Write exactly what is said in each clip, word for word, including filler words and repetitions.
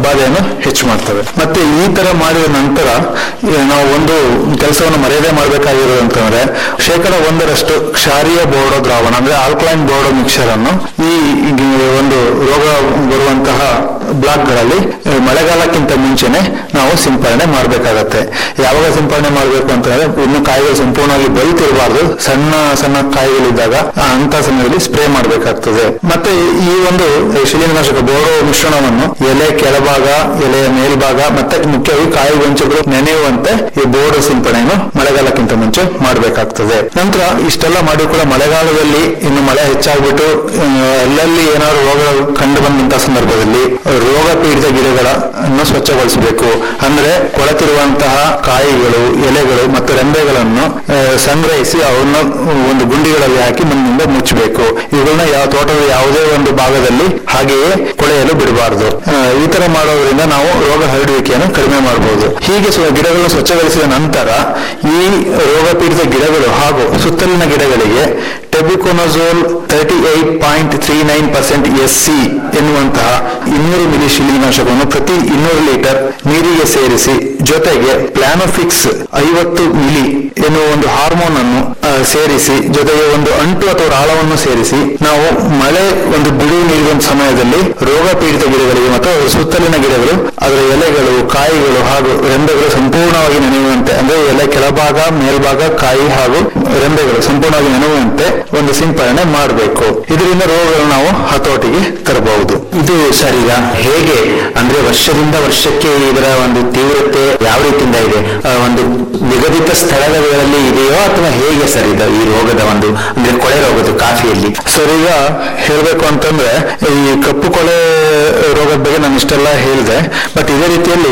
ಬಾಧೆಯನ್ನು ಹೆಚ್ಚು ಮಾಡ್ತವೆ. ಮತ್ತೆ ಈ ತರ ಮಾಡಿದ ನಂತರ ನಾವು ಒಂದು ಕೆಲಸವನ್ನು ಮರ್ಯಾದೆ ಮಾಡಬೇಕಾಗಿರೋದು ಅಂತಂದ್ರೆ ಶೇಕಡ ಒಂದರಷ್ಟು ಕ್ಷಾರೀಯ ಬೋರ್ಡೋ ದ್ರಾವಣ ಅಂದ್ರೆ ಆಲ್ಕಲೈನ್ ಬೋರ್ಡೋ ಮಿಕ್ಸರ್ ಅನ್ನು ಈ ಒಂದು ರೋಗ ಬರುವಂತಹ ಬ್ಲಾಕ್ಗಳಲ್ಲಿ ಮಳೆಗಾಲಕ್ಕಿಂತ ಮುಂಚೆನೆ ನಾವು ಸಿಂಪರಣೆ ಮಾಡಬೇಕಾಗತ್ತೆ. ಯಾವಾಗ ಸಿಂಪರಣೆ ಮಾಡಬೇಕು ಅಂತಂದ್ರೆ ಇನ್ನು ಕಾಯಿಗಳು ಸಂಪೂರ್ಣವಾಗಿ ಬಲಿತಿರಬಾರ್ದು, ಸಣ್ಣ ಸಣ್ಣ ಕಾಯಿಗಳಿದ್ದಾಗ ಅಂತ ಸಮಯದಲ್ಲಿ ಸ್ಪ್ರೇ ಮಾಡಬೇಕಾಗ್ತದೆ. ಮತ್ತೆ ಈ ಒಂದು ಶಿಲೀಂಧ್ರನಾಶಕ ಬೋರ್ಡೋ ಮಿಶ್ರಣವನ್ನು ಎಲೆ ಕೆಳಭಾಗ, ಎಲೆಯ ಮೇಲ್ಭಾಗ ಮತ್ತೆ ಮುಖ್ಯವಾಗಿ ಕಾಯಿ ಗೊಂಚಗಳು ನೆನೆಯುವಂತೆ ಈ ಬೋರ್ಡೋ ಸಿಂಪರಣೆಯನ್ನು ಮಳೆಗಾಲಕ್ಕಿಂತ ಮುಂಚೆ ಮಾಡಬೇಕಾಗ್ತದೆ. ನಂತರ ಇಷ್ಟೆಲ್ಲ ಮಾಡಿ ಕೂಡ ಮಳೆಗಾಲದಲ್ಲಿ ಇನ್ನು ಮಳೆ ಹೆಚ್ಚಾಗ್ಬಿಟ್ಟು ಅಲ್ಲಲ್ಲಿ ಏನಾದ್ರು ರೋಗ ಕಂಡು ಬಂದಂತಹ ಸಂದರ್ಭದಲ್ಲಿ ರೋಗ ಪೀಡಿತ ಗಿಡಗಳನ್ನು ಸ್ವಚ್ಛಗೊಳಿಸಬೇಕು. ಅಂದ್ರೆ ಕೊಳೆತಿರುವಂತಹ ಕಾಯಿಗಳು, ಎಲೆಗಳು ಮತ್ತು ರೆಂಬೆಗಳನ್ನು ಸಂಗ್ರಹಿಸಿ ಅವನ್ನ ಒಂದು ಗುಂಡಿಗಳಲ್ಲಿ ಹಾಕಿ ಮಣ್ಣಿನಿಂದ ಮುಚ್ಚಬೇಕು. ಇವುಗಳನ್ನ ಯಾವ ತೋಟದ ಯಾವುದೇ ಒಂದು ಭಾಗದಲ್ಲಿ ಹಾಗೆಯೇ ಕೊಳೆಯಲು ಬಿಡಬಾರದು. ಈ ತರ ಮಾಡೋದ್ರಿಂದ ನಾವು ರೋಗ ಹರಡುವಿಕೆಯನ್ನು ಕಡಿಮೆ ಮಾಡಬಹುದು. ಹೀಗೆ ಗಿಡಗಳನ್ನು ಸ್ವಚ್ಛಗೊಳಿಸಿದ ನಂತರ ಈ ರೋಗ ಪೀಡಿತ ಗಿಡಗಳು ಹಾಗೂ ಸುತ್ತಲಿನ ಗಿಡಗಳಿಗೆ ಟೆಬುಕೊನಜೋಲ್ thirty eight point three nine percent S C ಎನ್ನುವಂತಹ ಇನ್ನೂರು ಮಿಲಿ ಶಿಲೀಂಧ್ರನಾಶಕವನ್ನು ಪ್ರತಿ ಇನ್ನೂರು ಲೀಟರ್ ನೀರಿಗೆ ಸೇರಿಸಿ ಜೊತೆಗೆ ಪ್ಲಾನೋಫಿಕ್ಸ್ ಐವತ್ತು ಮಿಲಿ ಎನ್ನುವ ಒಂದು ಹಾರ್ಮೋನ್ ಅನ್ನು ಸೇರಿಸಿ ಜೊತೆಗೆ ಒಂದು ಅಂಟು ಅಥವಾ ರಾಳವನ್ನು ಸೇರಿಸಿ ನಾವು ಮಳೆ ಒಂದು ಬಿಡುವು ನೀಡುವ ಸಮಯದಲ್ಲಿ ರೋಗ ಪೀಡಿತ ಗಿಡಗಳಿಗೆ ಮತ್ತು ಸುತ್ತಲಿನ ಗಿಡಗಳು ಅದರ ಎಲೆಗಳು, ಕಾಯಿಗಳು ಹಾಗೂ ರೆಂಬೆಗಳು ಸಂಪೂರ್ಣವಾಗಿ ನೆನೆಯುವಂತೆ ಅಂದ್ರೆ ಎಲೆ ಕೆಳಭಾಗ, ಮೇಲ್ಭಾಗ, ಕಾಯಿ ಹಾಗೂ ರೆಂಬೆಗಳು ಸಂಪೂರ್ಣವಾಗಿ ನೆನೆಯುವಂತೆ ಒಂದು ಸಿಂಪರಣೆ ಮಾಡಬೇಕು. ಇದರಿಂದ ರೋಗಗಳನ್ನು ನಾವು ಹತೋಟಿಗೆ ತರಬಹುದು. ಇದು ಸರ್, ಈಗ ಹೇಗೆ ಅಂದ್ರೆ ವರ್ಷದಿಂದ ವರ್ಷಕ್ಕೆ ಇದರ ಒಂದು ತೀವ್ರತೆ ಯಾವ ರೀತಿಯಿಂದ ಇದೆ? ಒಂದು ನಿಗದಿತ ಸ್ಥಳಗಳಲ್ಲಿ ಇದೆಯೋ ಅಥವಾ ಹೇಗೆ ಸರ್ ಇದು ಈ ರೋಗದ ಒಂದು ಅಂದ್ರೆ ಕೊಳೆ ರೋಗದ ಕಾಫಿಯಲ್ಲಿ? ಸರ್, ಈಗ ಹೇಳ್ಬೇಕು ಅಂತಂದ್ರೆ ಈ ಕಪ್ಪು ಕೊಳೆ ರೋಗದ ಬಗ್ಗೆ ನಾನು ಇಷ್ಟೆಲ್ಲ ಹೇಳಿದೆ. ಬಟ್ ಇದೇ ರೀತಿಯಲ್ಲಿ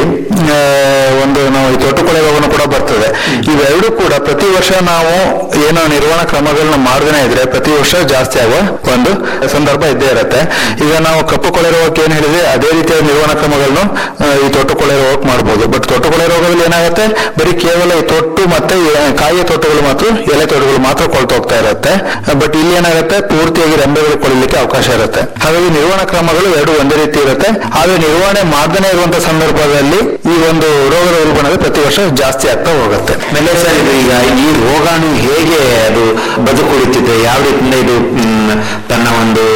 ಒಂದು ನಾವು ಈ ತೊಟ್ಟು ಕೊಳೆ ರೋಗನ ಕೂಡ ಬರ್ತದೆ. ಇವೆರಡೂ ಕೂಡ ಪ್ರತಿ ವರ್ಷ ನಾವು ಏನೋ ನಿರ್ವಹಣಾ ಕ್ರಮಗಳನ್ನ ಮಾಡದೇನೆ ಇದ್ರೆ ಪ್ರತಿ ವರ್ಷ ಜಾಸ್ತಿ ಆಗುವ ಒಂದು ಸಂದರ್ಭ ಇದ್ದೇ ಇರುತ್ತೆ. ಈಗ ನಾವು ಕಪ್ಪು ಕೊಳೆ ರೋಗಕ್ಕೆ ಏನ್ ಹೇಳಿದ್ರೆ ಅದೇ ರೀತಿಯ ನಿರ್ವಹಣಾ ಕ್ರಮಗಳನ್ನು ಈ ತೊಟ್ಟು ಕೊಳೆ ರೋಗಕ್ಕೆ ಮಾಡಬಹುದು. ಬಟ್ ತೊಟ್ಟು ಕೊಳೆ ರೋಗದಲ್ಲಿ ಏನಾಗುತ್ತೆ, ಬರೀ ಕೇವಲ ಈ ತೊಟ್ಟು ಮತ್ತೆ ಕಾಯಿಯ ತೋಟಗಳು ಮಾತ್ರ, ಎಲೆ ತೋಟಗಳು ಮಾತ್ರ ಕೊಳ್ತೋಗ್ತಾ ಇರುತ್ತೆ. ಬಟ್ ಇಲ್ಲಿ ಏನಾಗುತ್ತೆ, ಪೂರ್ತಿಯಾಗಿ ರೆಂಬೆಗಳು ಕೊಡಲಿಕ್ಕೆ ಅವಕಾಶ ಇರುತ್ತೆ. ಹಾಗಾಗಿ ನಿರ್ವಹಣಾ ಕ್ರಮಗಳು ಎರಡು ಒಂದೇ ರೀತಿ ಇರುತ್ತೆ. ಆದ್ರೆ ನಿರ್ವಹಣೆ ಮಾಡದೇ ಇರುವಂತಹ ಸಂದರ್ಭದಲ್ಲಿ ಈ ಒಂದು ರೋಗದ ಉಲ್ಬಣ ಪ್ರತಿ ವರ್ಷ ಜಾಸ್ತಿ ಆಗ್ತಾ ಹೋಗುತ್ತೆ. ಆಮೇಲೆ ಸರ್, ಇದು ಈಗ ಈ ರೋಗಾಣು ಹೇಗೆ ಅದು ಬದುಕುಳಿತಿದೆ, ಯಾವ ರೀತಿಯಿಂದ ಇದು ತನ್ನ ಒಂದು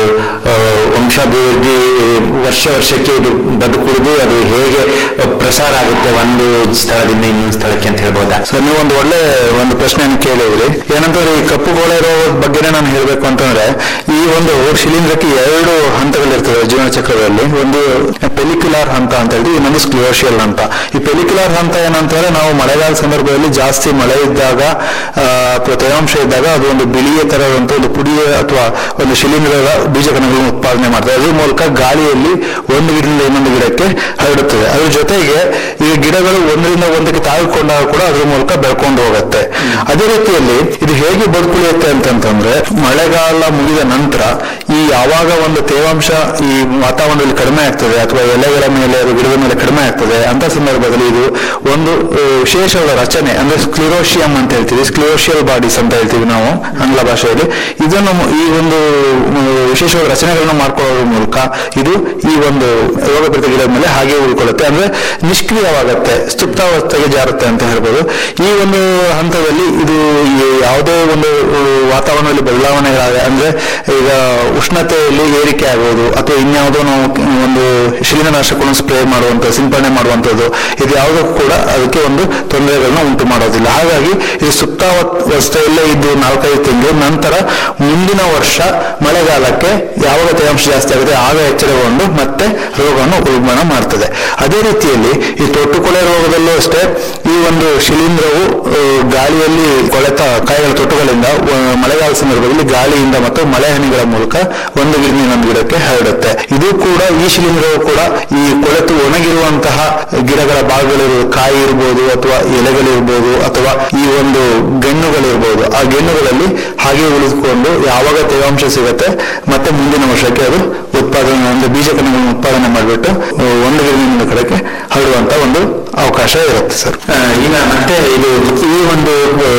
ವಂಶಾಭಿವೃದ್ಧಿ ವರ್ಷ ವರ್ಷಕ್ಕೆ ಇದು ಬದುಕುಳಿದು ಅದು ಹೇಗೆ ಪ್ರಸಾರ ಆಗುತ್ತೆ ಒಂದು ಸ್ಥಳದಿಂದ ಇನ್ನೊಂದು ಸ್ಥಳಕ್ಕೆ ಅಂತ ಹೇಳ್ಬೋದಾ? ಸರ್, ನೀವು ಒಂದು ಒಳ್ಳೆ ಒಂದು ಪ್ರಶ್ನೆಯನ್ನು ಕೇಳಿದ್ರಿ. ಏನಂತಂದ್ರೆ ಈ ಕಪ್ಪು ಕೊಳೆ ರೋಗದ ಬಗ್ಗೆನೇ ನಾನು ಹೇಳ್ಬೇಕು ಅಂತಂದ್ರೆ ಈ ಒಂದು ಶಿಲೀಂಧ್ರಕ್ಕೆ ಎರಡು ಹಂತಗಳಿರ್ತವೆ ಜೀವನ ಚಕ್ರದಲ್ಲಿ. ಒಂದು ಪೆಲಿಕ್ಯುಲಾರ್ ಹಂತ ಅಂತ ಹೇಳಿ, ಇನ್ನೊಂದು ಸ್ಕ್ಲಿರೋಶಿಯಲ್ ಹಂತ. ಈ ಪೆಲಿಕ್ಯುಲಾರ್ ಹಂತ ಏನಂತಂದ್ರೆ ನಾವು ಮಳೆಗಾಲ ಸಂದರ್ಭದಲ್ಲಿ ಜಾಸ್ತಿ ಮಳೆ ಇದ್ದಾಗ ಅಥವಾ ತೇವಾಂಶ ಇದ್ದಾಗ ಅದು ಒಂದು ಬಿಳಿಯ ತರದಂತ ಒಂದು ಪುಡಿಯ ಅಥವಾ ಒಂದು ಶಿಲೀಂಧ್ರದ ಬೀಜಕಣಗಳನ್ನು ಉತ್ಪಾದನೆ ಮಾಡ್ತದೆ. ಅದ್ರ ಮೂಲಕ ಗಾಳಿಯಲ್ಲಿ ಒಂದು ಗಿಡದಿಂದ ಇನ್ನೊಂದು ಗಿಡಕ್ಕೆ ಹರಡುತ್ತದೆ. ಅದ್ರ ಜೊತೆಗೆ ಈ ಗಿಡಗಳು ಒಂದರಿಂದ ಒಂದಕ್ಕೆ ತಾಗಿಕೊಂಡಾಗ ಕೂಡ ಅದ್ರ ಮೂಲಕ ಬೆಳ್ಕೊಂಡು ಹೋಗುತ್ತೆ. ಅದೇ ರೀತಿಯಲ್ಲಿ ಇದು ಹೇಗೆ ಬದುಕುಳಿಯುತ್ತೆ ಅಂತಂತಂದ್ರೆ ಮಳೆಗಾಲ ಮುಗಿದ ನಂತರ ಈ ಯಾವಾಗ ಒಂದು ತೇವಾಂಶ ಈ ವಾತಾವರಣದಲ್ಲಿ ಕಡಿಮೆ ಆಗ್ತದೆ ಅಥವಾ ಎಲೆಗಳ ಮೇಲೆ ಅದು ಗಿಡದ ಮೇಲೆ ಕಡಿಮೆ ಆಗ್ತದೆ ಅಂತ ಸಂದರ್ಭದಲ್ಲಿ ಇದು ಒಂದು ವಿಶೇಷವಾದ ರಚನೆ ಅಂದ್ರೆ ಸ್ಕ್ಲಿರೋಶಿಯಂ ಅಂತ ಹೇಳ್ತೀವಿ, ಸ್ಕ್ಲಿರೋಶಿಯಲ್ ಬಾಡೀಸ್ ಅಂತ ಹೇಳ್ತೀವಿ ನಾವು ಆಂಗ್ಲ ಭಾಷೆಯಲ್ಲಿ. ಇದನ್ನು ಈ ಒಂದು ವಿಶೇಷವಾದ ರಚನೆಗಳನ್ನು ಮಾಡ್ಕೊಳ್ಳೋದ್ರ ಮೂಲಕ ಇದು ಈ ಒಂದು ರೋಗ ಪೀಡಿತ ಗಿಡದ ಮೇಲೆ ಹಾಗೆ ಉಳ್ಕೊಳ್ಳುತ್ತೆ, ಅಂದ್ರೆ ನಿಷ್ಕ್ರಿಯವಾಗುತ್ತೆ, ಸ್ತುಪ್ತಾವಸ್ಥೆಗೆ ಜಾರುತ್ತೆ ಅಂತ ಹೇಳ್ಬೋದು. ಈ ಒಂದು ಹಂತದಲ್ಲಿ ಇದು ಯಾವುದೇ ಒಂದು ವಾತಾವರಣದಲ್ಲಿ ಬದಲಾವಣೆಗಳಾಗ ಅಂದ್ರೆ ಈಗ ಉಷ್ಣತೆಯಲ್ಲಿ ಏರಿಕೆ ಆಗುವುದು ಅಥವಾ ಇನ್ಯಾವುದೋ ನಾವು ಒಂದು ಶಿಲೀಂಧ್ರನಾಶಕವನ್ನು ಸ್ಪ್ರೇ ಮಾಡುವಂತ ಸಿಂಪಡಣೆ ಮಾಡುವಂಥದ್ದು ಇದು ಯಾವುದಕ್ಕೂ ಕೂಡ ಅದಕ್ಕೆ ಒಂದು ತೊಂದರೆಗಳನ್ನ ಉಂಟು ಮಾಡೋದಿಲ್ಲ. ಹಾಗಾಗಿ ಇದು ಸುಪ್ತಾವಸ್ಥೆಯಲ್ಲೇ ಇದ್ದು ನಾಲ್ಕೈದು ತಿಂಗಳು ನಂತರ ಮುಂದಿನ ವರ್ಷ ಮಳೆಗಾಲಕ್ಕೆ ಯಾವಾಗ ತೇವಾಂಶ ಜಾಸ್ತಿ ಆಗುತ್ತೆ ಆಗ ಎಚ್ಚರಗೊಂಡು ಮತ್ತೆ ರೋಗವನ್ನು ಉಲ್ಬಣ ಮಾಡ್ತದೆ. ಅದೇ ರೀತಿಯಲ್ಲಿ ಈ ತೊಟ್ಟು ಕೊಳೆ ರೋಗದಲ್ಲೂ ಅಷ್ಟೇ ಈ ಒಂದು ಶಿಲೀಂಧ್ರವು ಗಾಳಿಯಲ್ಲಿ ಕೊಳೆತ ಕಾಯಿಗಳ ತೊಟ್ಟುಗಳಿಂದ ಮಳೆಗಾಲ ಸಂದರ್ಭದಲ್ಲಿ ಗಾಳಿಯಿಂದ ಮತ್ತು ಮಳೆ ಹನಿಗಳ ಮೂಲಕ ಒಂದು ಗಿಡದಿಂದ ಇನ್ನೊಂದು ಗಿಡಕ್ಕೆ ಹರಡುತ್ತೆ. ಇದು ಕೂಡ ಈ ಶಿಲೀಂಧ್ರವು ಕೂಡ ಈ ಕೊಳೆತು ಒಣಗಿರುವಂತಹ ಗಿಡಗಳ ಭಾಗಗಳಿರುವ ಕಾಯಿ ಇರ್ಬೋದು ಅಥವಾ ಎಲೆಗಳಿರ್ಬೋದು ಅಥವಾ ಈ ಒಂದು ಗೆಣ್ಣುಗಳಿರ್ಬೋದು, ಆ ಗೆಣ್ಣುಗಳಲ್ಲಿ ಹಾಗೆ ಉಳಿದುಕೊಂಡು ಯಾವಾಗ ತೇವಾಂಶ ಸಿಗುತ್ತೆ ಮತ್ತೆ ಮುಂದಿನ ವರ್ಷಕ್ಕೆ ಅದು ಉತ್ಪಾದನೆ ಅಂದ್ರೆ ಬೀಜಕಣಗಳನ್ನು ಉತ್ಪಾದನೆ ಮಾಡಿಬಿಟ್ಟು ಒಂದು ಗಿಡದಿಂದ ಕಡೆಗೆ ಹರಡುವಂತ ಒಂದು ಅವಕಾಶ ಇರುತ್ತೆ ಸರ್. ಈಗ ಮತ್ತೆ ಇದು ಈ ಒಂದು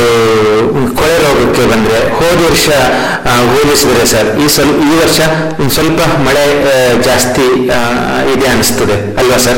ಕೊಳೆ ರೋಗಕ್ಕೆ ಬಂದ್ರೆ ಹೋದ ವರ್ಷ ಹೋಲಿಸಿದ್ರೆ ಸರ್ ಈ ಸ್ವಲ್ಪ ಈ ವರ್ಷ ಸ್ವಲ್ಪ ಮಳೆ ಜಾಸ್ತಿ ಇದೆ ಅನಿಸ್ತದೆ ಅಲ್ವಾ ಸರ್?